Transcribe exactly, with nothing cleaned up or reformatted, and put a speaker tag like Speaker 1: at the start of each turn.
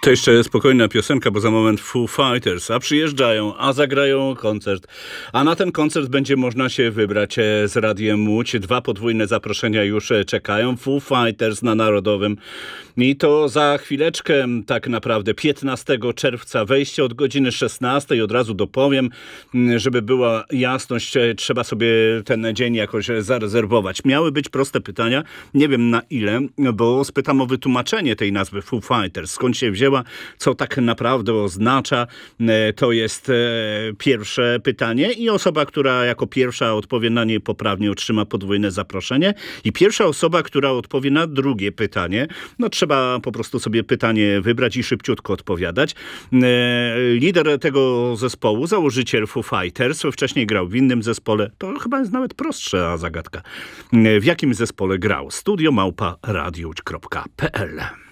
Speaker 1: To jeszcze spokojna piosenka, bo za moment Foo Fighters, a przyjeżdżają, a zagrają koncert. A na ten koncert będzie można się wybrać z Radiem Łódź. Dwa podwójne zaproszenia już czekają. Foo Fighters na Narodowym. I to za chwileczkę, tak naprawdę piętnastego czerwca, wejście od godziny szesnastej. Od razu dopowiem, żeby była jasność, trzeba sobie ten dzień jakoś zarezerwować. Miały być proste pytania, nie wiem na ile, bo spytam o wytłumaczenie tej nazwy Foo Fighters. Skąd się wzięła, co tak naprawdę oznacza, to jest pierwsze pytanie i osoba, która jako pierwsza odpowie na nie poprawnie, otrzyma podwójne zaproszenie. I pierwsza osoba, która odpowie na drugie pytanie, no trzeba po prostu sobie pytanie wybrać i szybciutko odpowiadać. Lider tego zespołu, założyciel Foo Fighters, wcześniej grał w innym zespole, to chyba jest nawet prostsza zagadka. W jakim zespole grał? studio małpa radio kropka p l